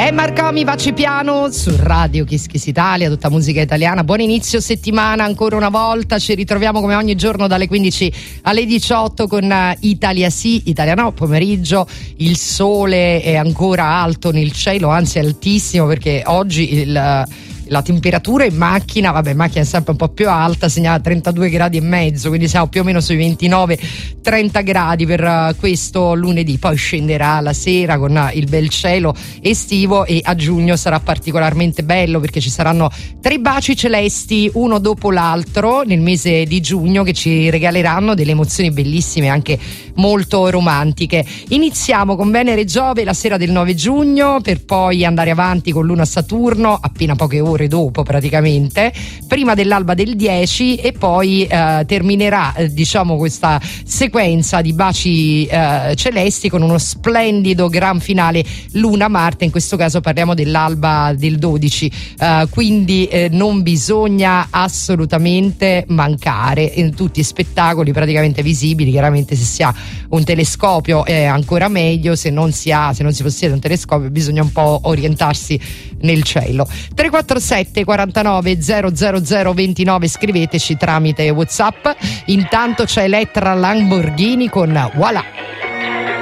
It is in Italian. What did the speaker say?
E Marcomi Vacci Piano su Radio Kiss Kiss Italia, tutta musica italiana. Buon inizio settimana ancora una volta, ci ritroviamo come ogni giorno dalle 15 alle 18 con Italia Sì, Italia No, pomeriggio. Il sole è ancora alto nel cielo, anzi altissimo, perché oggi la temperatura in macchina, vabbè, in macchina è sempre un po' più alta, segnala 32 gradi e mezzo, quindi siamo più o meno sui 29-30 gradi per questo lunedì. Poi scenderà la sera con il bel cielo estivo e a giugno sarà particolarmente bello perché ci saranno 3 baci celesti uno dopo l'altro nel mese di giugno che ci regaleranno delle emozioni bellissime, anche molto romantiche. Iniziamo con Venere e Giove la sera del 9 giugno per poi andare avanti con Luna Saturno appena poche ore dopo, praticamente prima dell'alba del 10, e poi terminerà diciamo questa sequenza di baci celesti con uno splendido gran finale Luna-Marte. In questo caso parliamo dell'alba del 12, quindi non bisogna assolutamente mancare in tutti spettacoli praticamente visibili. Chiaramente se si ha un telescopio è ancora meglio, se non si possiede un telescopio bisogna un po' orientarsi nel cielo. 347 49 000 29, scriveteci tramite WhatsApp. Intanto c'è Elettra Lamborghini con Voilà.